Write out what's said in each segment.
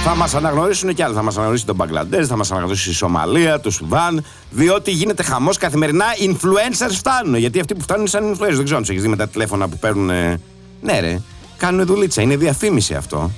Θα μας αναγνωρίσουν και άλλοι. Θα μας αναγνωρίσει το Μπαγκλαντές, θα μας αναγνωρίσει η Σομαλία, το Σουδάν. Διότι γίνεται χαμός καθημερινά. Influencers φτάνουν. Γιατί αυτοί που φτάνουν είναι σαν influencers. Δεν ξέρω αν τους έχεις δει με τα τηλέφωνα που παίρνουν. Ναι, ρε. Κάνουν δουλίτσα. Είναι διαφήμιση αυτό.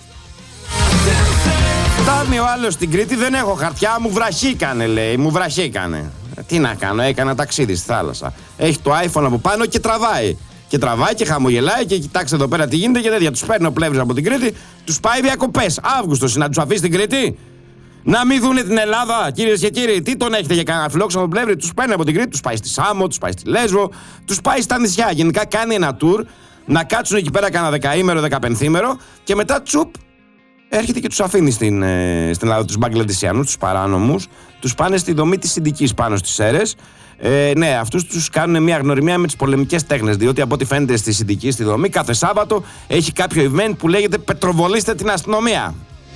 Φτάνει ο άλλος στην Κρήτη. Δεν έχω χαρτιά. Μου βραχήκανε, λέει. Μου βραχήκανε. Τι να κάνω. Έκανα ταξίδι στη θάλασσα. Έχει το iPhone από πάνω και τραβάει. Και τραβάει και χαμογελάει και κοιτάξτε εδώ πέρα τι γίνεται και τέτοια. Τους παίρνει ο Πλεύρης από την Κρήτη, τους πάει διακοπές. Αύγουστος να τους αφήσει την Κρήτη. Να μην δούνε την Ελλάδα, κυρίες και κύριοι. Τι τον έχετε για κανένα φιλόξενο τον Πλεύρη. Τους παίρνει από την Κρήτη, τους πάει στη Σάμο, τους πάει στη Λέσβο, τους πάει στα νησιά. Γενικά κάνει ένα tour να κάτσουν εκεί πέρα κάνα 10ήμερο, 15ήμερο και μετά τσουπ έρχεται και τους αφήνει στην Ελλάδα. Τους Μπαγκλαντεσιανούς, τους παράνομους, τους πάνε στη δομή της Συνδικής πάνω στις Σέρρες. Ναι, αυτούς τους κάνουν μια γνωριμία με τις πολεμικές τέχνες. Διότι από ό,τι φαίνεται στη Συνδική, στη δομή, κάθε Σάββατο έχει κάποιο event που λέγεται «Πετροβολήστε την αστυνομία».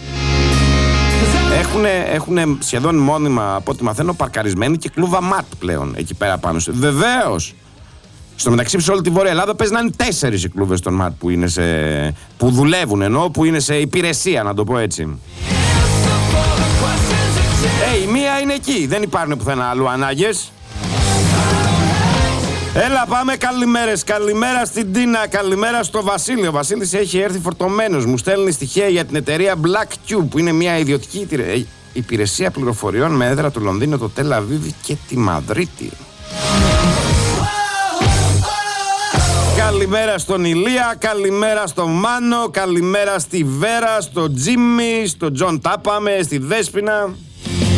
Έχουν σχεδόν μόνιμα, από ό,τι μαθαίνω, παρκαρισμένοι και κλούβα ματ πλέον εκεί πέρα πάνω. Βεβαίως! Στο μεταξύ, σε όλη τη Βόρεια Ελλάδα παίζει να είναι 4 οι κλούβες των ματ που δουλεύουν, ενώ που είναι σε υπηρεσία, να το πω έτσι. Η μία είναι εκεί, δεν υπάρχουν πουθενά αλλού ανάγκες. Έλα πάμε, καλημέρες. Καλημέρα στην Τίνα, καλημέρα στο Βασίλη. Ο Βασίλης έχει έρθει φορτωμένος. Μου στέλνει στοιχεία για την εταιρεία Black Cube, που είναι μια ιδιωτική υπηρεσία πληροφοριών με έδρα το Λονδίνο, το Τελ Αβίβ και τη Μαδρίτη. Καλημέρα στον Ηλία, καλημέρα στον Μάνο, καλημέρα στη Βέρα, στο Τζίμι, στον Τζον Τάπαμε, στη Δέσποινα.